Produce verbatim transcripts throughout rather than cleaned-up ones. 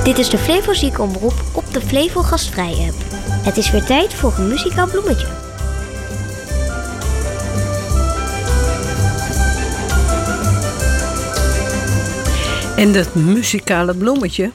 Dit is de Flevo Ziekenomroep op de Flevo Gastvrij app. Het is weer tijd voor een muzikaal bloemetje. En dat muzikale bloemetje,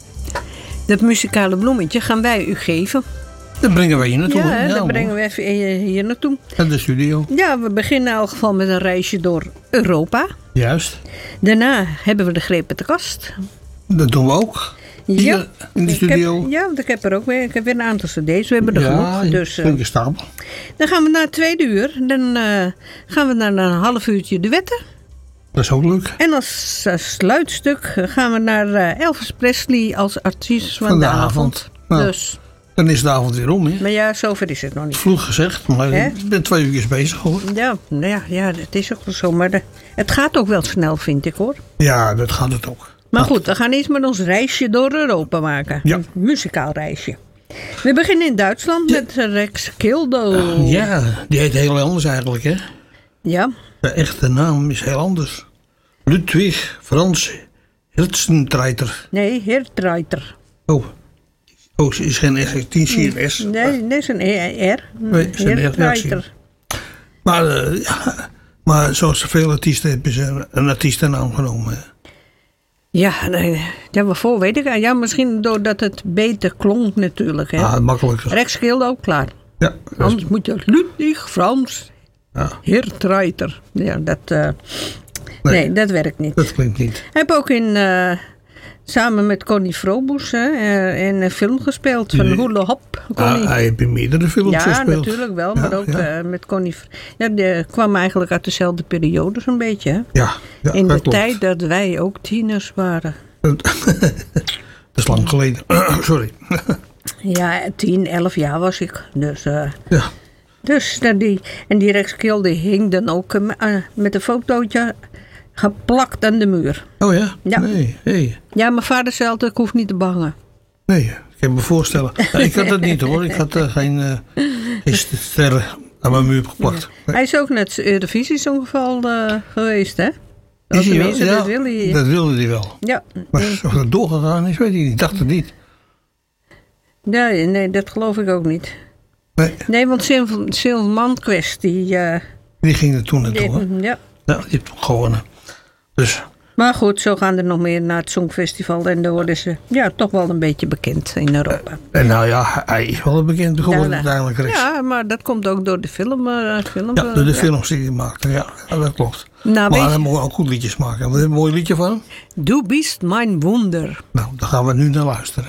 dat muzikale bloemetje gaan wij u geven. Dat brengen wij hier naartoe. Ja, ja dat brengen we even hier naartoe. Naar de studio. Ja, we beginnen in elk geval met een reisje door Europa. Juist. Daarna hebben we de greep met de kast. Dat doen we ook. Hier Ja, in de ik studio. heb, ja, want ik heb er ook weer, ik heb weer een aantal cd's. We hebben er ja, genoeg. Dus, uh, flinke stapel. dan gaan we naar het tweede uur. Dan uh, gaan we naar een half uurtje duetten. Dat is ook leuk. En als uh, sluitstuk gaan we naar uh, Elvis Presley als artiest van, Van de, de avond. avond. Nou. Dus, Dan is de avond weer om. Hè? maar ja, zover is het nog niet. Vroeg gezegd, maar Hè? ik ben twee uurtjes bezig hoor. Ja, nou ja, ja, het is ook wel zo. Maar de, het gaat ook wel snel, vind ik hoor. Ja, dat gaat het ook. Maar goed, we gaan eerst met ons reisje door Europa maken. Ja. Een muzikaal reisje. We beginnen in Duitsland met Rex Kildo. Ja, die heet heel anders eigenlijk hè. Ja. De echte naam is heel anders. Ludwig Frans Herzenstreiter. Nee, Hertreiter. Oh. Oh, ze is geen S, het is hier S. Nee, dat is een E R. Nee, is een Hertreiter. Maar, uh, ja, maar zoals veel artiesten hebben ze een artiestennaam genomen. Ja, nee, ja, waarvoor weet ik. Ja, misschien doordat het beter klonk natuurlijk. Hè. Ah, makkelijker. Rex Kildo, klaar. Ja, Anders moet je Ludwig Frans ja. Hertreiter. Ja, dat, uh, nee. nee, dat werkt niet. Dat klinkt niet. Hij heeft ook in, uh, samen met Connie Frobus hè, uh, in een film gespeeld van Nee. Hula Hop. Ah, hij heeft in meerdere films ja, gespeeld. natuurlijk wel, Ja, maar ook ja. uh, met Connie. Ja, die kwam eigenlijk uit dezelfde periode zo'n beetje. Hè? Ja, ja, in dat de klopt. tijd dat wij ook tieners waren. Dat is lang geleden. Sorry. Ja, tien, elf jaar was ik. Dus, uh, Ja. dus uh, die, en die Rex Kildo die hing dan ook uh, met een fotootje geplakt aan de muur. Oh ja? Ja. Nee, hey. Ja, mijn vader zei altijd, ik hoef niet te bangen. Nee, ik kan me voorstellen. Nou, ik had dat niet hoor. Ik had uh, geen, uh, geen sterren aan mijn muur geplakt. Nee. Hij is ook net Eurovisie Songfestival uh, geweest, hè? Is hij wel? Tenminste, Ja, dat wil hij. dat wilde hij wel. Ja. Maar of dat doorgegaan is, weet ik niet. Ik dacht het niet. Nee, nee, dat geloof ik ook niet. Nee, Nee, want Sylvan Manquist, die... Uh, die ging er toen naartoe. hè? die- ja. Ja, die heeft gewonnen. Dus Maar goed, zo gaan er nog meer naar het Songfestival. En dan worden ze ja, toch wel een beetje bekend in Europa. en nou ja, hij is wel bekend geworden Ja, uiteindelijk. Rex. Ja, maar dat komt ook door de film. Uh, film Ja, door de uh, films die hij maakte. Ja, ja, dat klopt. Nou, maar weet hij je- moet ook goed liedjes maken. Hebben we een mooi liedje van hem? Du bist mein Wunder. Nou, daar gaan we nu naar luisteren.